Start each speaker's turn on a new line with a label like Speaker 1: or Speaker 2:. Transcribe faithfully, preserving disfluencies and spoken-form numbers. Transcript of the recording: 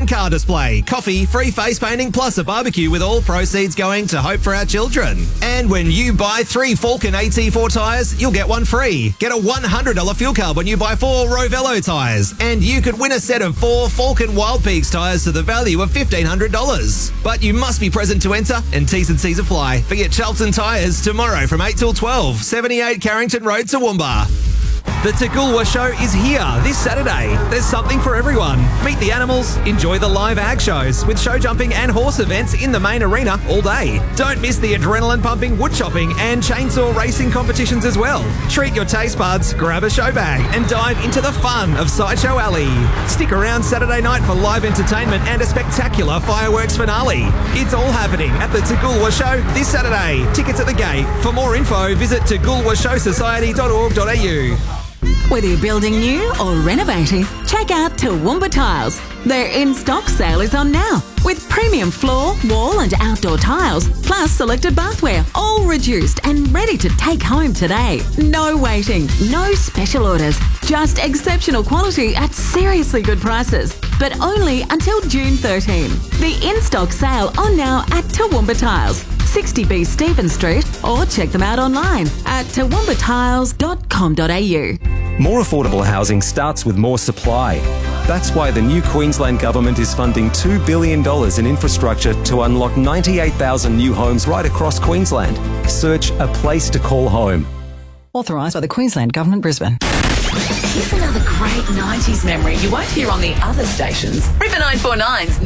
Speaker 1: car display, coffee, free face painting, plus a barbecue with all proceeds going to Hope for Our Children. And when you buy three Falcon A T four tyres, you'll get one free. Get a one hundred dollars fuel card when you buy four Rovello tyres. And you could win a set of four Falcon Wild Peaks tyres to the value of fifteen hundred dollars. But you must be present to enter, and T's and C's apply. Forget Charlton Tyres tomorrow from eight till twelve, seventy-eight Carrington Road, Toowoomba. The Toogoolwa Show is here this Saturday. There's something for everyone. Meet the animals, enjoy the live ag shows with show jumping and horse events in the main arena all day. Don't miss the adrenaline pumping wood chopping and chainsaw racing competitions as well. Treat your taste buds, grab a show bag and dive into the fun of Sideshow Alley. Stick around Saturday night for live entertainment and a spectacular fireworks finale. It's all happening at the Toogoolwa Show this Saturday. Tickets at the gate. For more info, visit toogoolwa show society dot org dot a u.
Speaker 2: Whether you're building new or renovating, check out Toowoomba Tiles. Their in-stock sale is on now, with premium floor, wall and outdoor tiles, plus selected bathware, all reduced and ready to take home today. No waiting, no special orders, just exceptional quality at seriously good prices, but only until June thirteenth. The in-stock sale on now at Toowoomba Tiles, sixty B Stephen Street, or check them out online at toowoomba tiles dot com dot a u.
Speaker 3: More affordable housing starts with more supply. That's why the new Queensland Government is funding two billion dollars in infrastructure to unlock ninety-eight thousand new homes right across Queensland. Search A Place to Call Home.
Speaker 4: Authorised by the Queensland Government, Brisbane.
Speaker 5: Here's another great nineties memory you won't hear on the other stations. River nine four nine's